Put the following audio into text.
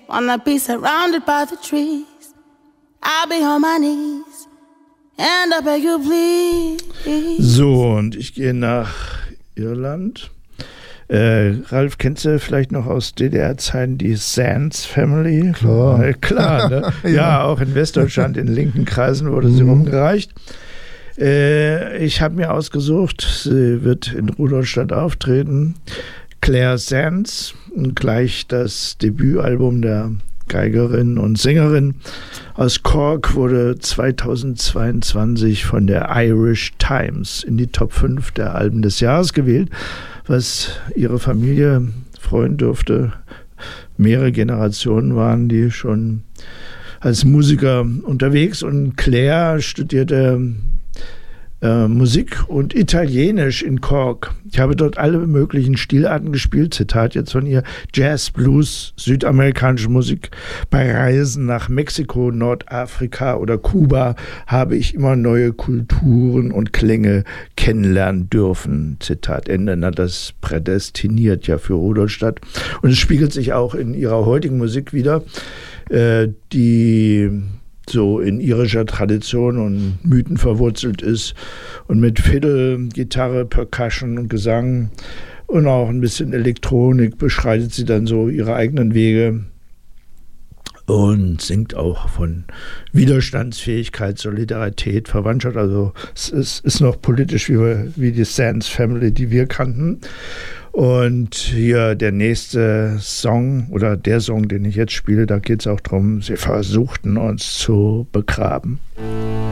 wanna be surrounded by the trees. I'll be on my knees and I beg you please. So, und ich gehe nach Irland. Ralf, kennst du vielleicht noch aus DDR-Zeiten die Sands Family? Klar. Klar, ne? Ja, auch in Westdeutschland, in linken Kreisen wurde sie rumgereicht. Ich habe mir ausgesucht, sie wird in Rudolstadt auftreten. Claire Sands, gleich das Debütalbum der Geigerin und Sängerin aus Cork, wurde 2022 von der Irish Times in die Top 5 der Alben des Jahres gewählt, was ihre Familie freuen dürfte. Mehrere Generationen waren die schon als Musiker unterwegs und Claire studierte Musik und Italienisch in Cork. Ich habe dort alle möglichen Stilarten gespielt, Zitat jetzt von ihr, Jazz, Blues, südamerikanische Musik. Bei Reisen nach Mexiko, Nordafrika oder Kuba habe ich immer neue Kulturen und Klänge kennenlernen dürfen. Zitat Ende. Na, das prädestiniert ja für Rudolstadt. Und es spiegelt sich auch in ihrer heutigen Musik wieder, die so in irischer Tradition und Mythen verwurzelt ist und mit Fiddle, Gitarre, Percussion und Gesang und auch ein bisschen Elektronik beschreitet sie dann so ihre eigenen Wege und singt auch von Widerstandsfähigkeit, Solidarität, Verwandtschaft. Also es ist noch politisch wie die Sands Family, die wir kannten. Und hier der nächste Song oder der Song, den ich jetzt spiele, da geht es auch darum, sie versuchten uns zu begraben.